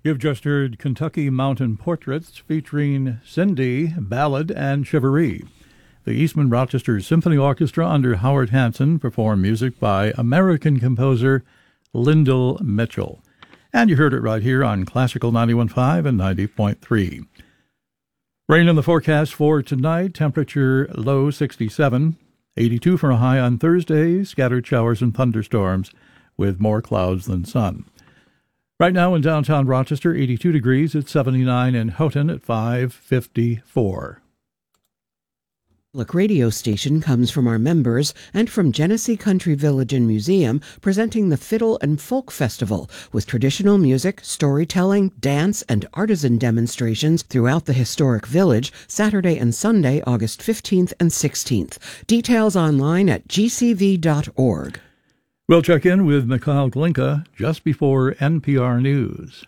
You've just heard Kentucky Mountain Portraits featuring Cindy, Ballad, and Shivaree. The Eastman Rochester Symphony Orchestra under Howard Hanson performed music by American composer Lyndall Mitchell. And you heard it right here on Classical 91.5 and 90.3. Rain in the forecast for tonight, temperature low 67, 82 for a high on Thursday, scattered showers and thunderstorms with more clouds than sun. Right now in downtown Rochester, 82 degrees at 79, in Houghton at 554. Public radio station comes from our members and from Genesee Country Village and Museum, presenting the Fiddle and Folk Festival with traditional music, storytelling, dance, and artisan demonstrations throughout the historic village, Saturday and Sunday, August 15th and 16th. Details online at gcv.org. We'll check in with Mikhail Glinka just before NPR News.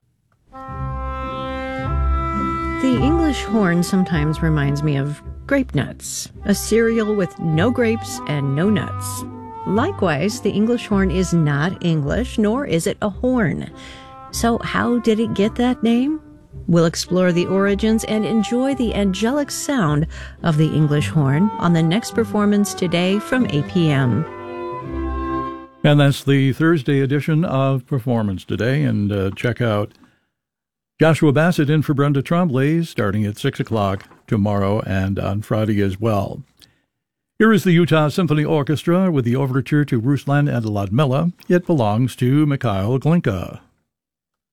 The English horn sometimes reminds me of grape nuts, a cereal with no grapes and no nuts. Likewise, the English horn is not English, nor is it a horn. So how did it get that name? We'll explore the origins and enjoy the angelic sound of the English horn on the next performance today from 8 p.m. And that's the Thursday edition of Performance Today. And check out Joshua Bassett in for Brenda Trombley starting at 6 o'clock tomorrow and on Friday as well. Here is the Utah Symphony Orchestra with the overture to Ruslan and Ludmilla. It belongs to Mikhail Glinka.